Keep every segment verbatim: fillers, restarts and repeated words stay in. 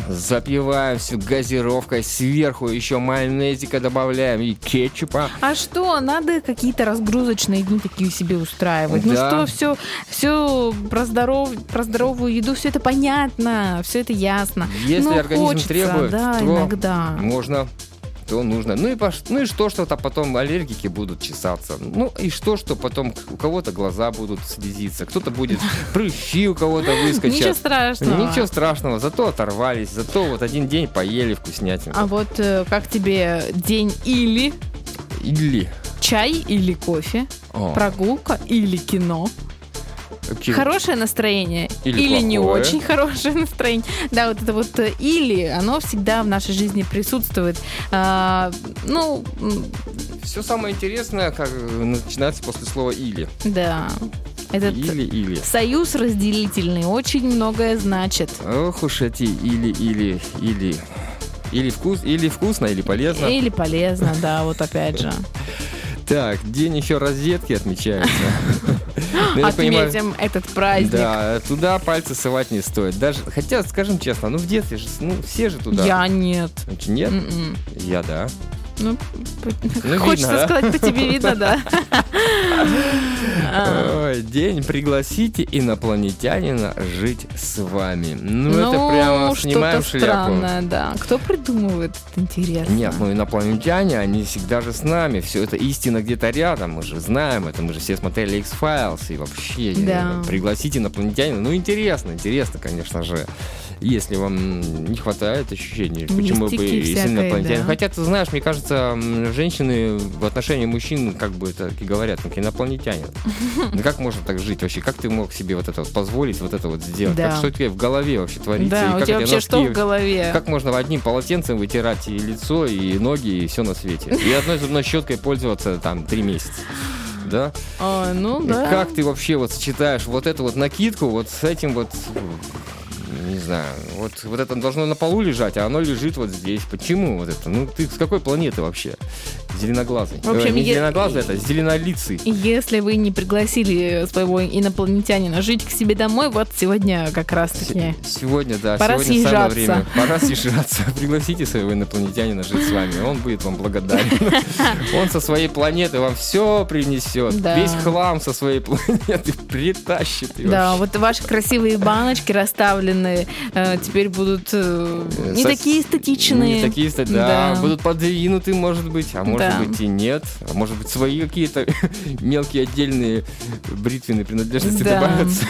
запиваем все газировкой, сверху еще майонезика добавляем и кетчупа. А что, надо какие-то разгрузочные дни такие себе устраивать? Да. Ну что, все, все про, здоров, про здоровую еду, все это понятно, все это ясно. Если Но организм хочется, требует, да, то иногда. можно, то нужно. Ну и, пош... ну и что, что-то потом аллергики будут чесаться. Ну и что, что потом у кого-то глаза будут слезиться, кто-то будет прыщи у кого-то выскочат. Ничего страшного. Ничего страшного, зато оторвались, зато вот один день поели вкуснятину. А вот э, как тебе день или Или... чай или кофе, О. прогулка или кино? Ки- Хорошее настроение Или или, не плохое. очень хорошее настроение. Да, вот это вот э, или, оно всегда в нашей жизни присутствует. А, ну, м, Все самое интересное как начинается после слова «или». да. Этот Или-или. союз разделительный очень многое значит. Ох уж эти или-или, или... Или, вкус, или вкусно, или полезно. Или полезно, да, вот опять же. Так, день еще розетки отмечается. Ну, я так понимаю, Отметим этот праздник. да, туда пальцы совать не стоит. Даже, хотя, скажем честно, ну в детстве же, ну все же туда. Я нет. Нет? М-м. Я да. Ну, Ну, хочется видно, да? сказать, по тебе видно, да. А. Ой, день пригласите инопланетянина жить с вами. Ну, Ну, это прямо что-то снимаем шляпу. странное, да. Кто придумывает это, интересно? Нет, ну инопланетяне, они всегда же с нами. Все это истина где-то рядом. Мы же знаем это. Мы же все смотрели X-Files и вообще. Да. э, Пригласить инопланетянина. Ну, интересно, интересно, конечно же. Если вам не хватает ощущений, почему бы Мистики и всякой, инопланетяне. да. Хотя, ты знаешь, мне кажется, м, женщины в отношении мужчин как бы так и говорят, как инопланетянин. Ну как можно так жить вообще? Как ты мог себе вот это вот позволить, вот это вот сделать? Да. Как, что у тебя в голове вообще творится? Да, И у как тебя эти вообще что носки- в голове? Как можно одним полотенцем вытирать и лицо, и ноги, и все на свете? И одной зубной щеткой пользоваться там три месяца. Да? А, ну да. Как ты вообще вот сочетаешь вот эту вот накидку вот с этим вот, не знаю, вот, вот это должно на полу лежать, а оно лежит вот здесь. Почему вот это? Ну, ты с какой планеты вообще? Зеленоглазый. В общем, Ой, не е- зеленоглазый, это зеленолицый. Если вы не пригласили своего инопланетянина жить к себе домой, вот сегодня как раз-таки... Сегодня, да, Пора сегодня самое съезжаться. время. Пора съезжаться. Пригласите своего инопланетянина жить с вами. Он будет вам благодарен. Он со своей планеты вам все принесет. Да. Весь хлам со своей планеты притащит. И Да, вообще. вот ваши красивые баночки расставленные э, теперь будут э, не Со- такие эстетичные. Не такие, ста- да, Да. будут подвинуты, может быть, а может Да. быть и нет. А может быть свои какие-то мелкие отдельные бритвенные принадлежности Да. добавятся.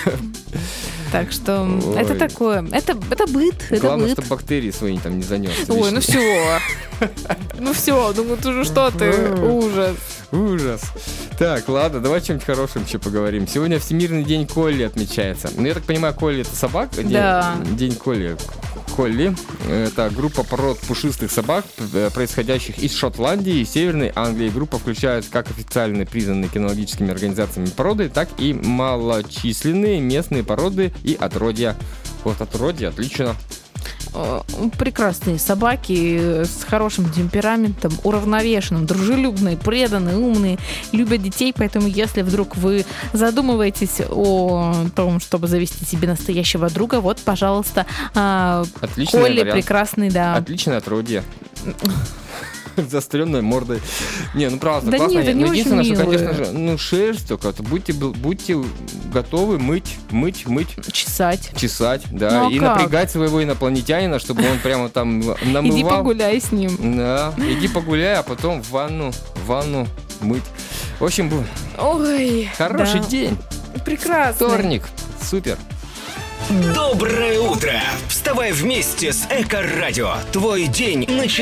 Так что Ой. это такое. Это, это быт. Это Главное, быт. чтобы бактерии свои там не занес. Ой, ну все. Ну все, думаю, ты уже что ты? Ужас. Ужас. Так, ладно, давай о чем-нибудь хорошем еще поговорим. Сегодня Всемирный день Колли отмечается. Ну, я так понимаю, Колли — это собака? День, Да. День Колли. Колли — это группа пород пушистых собак, э, происходящих из Шотландии и Северной Англии. Группа включает как официально признанные кинологическими организациями породы, так и малочисленные местные породы и отродья. Вот отродья, отлично. Э, Прекрасные собаки с хорошим темпераментом, уравновешенным, дружелюбные, преданные, умные, любят детей. Поэтому, если вдруг вы задумываетесь о том, чтобы завести себе настоящего друга, вот, пожалуйста, а, Отличный Колли вариант. прекрасный, да. Отличное отродье. Заостренной мордой. Не, ну правда, Да классно. нет, они Но очень единственное, что, милые. конечно же, ну шерсть только. то Будьте, бл- будьте готовы мыть, мыть, мыть, Чесать. чесать, да. Ну, а и как? напрягать своего инопланетянина, чтобы он прямо там намывал. Иди погуляй с ним. Да, иди погуляй, а потом в ванну, в ванну мыть. В общем, был Ой, хороший да. день. Прекрасно. Вторник. Супер. Доброе утро! Вставай вместе с Эко-радио. Твой день начинается.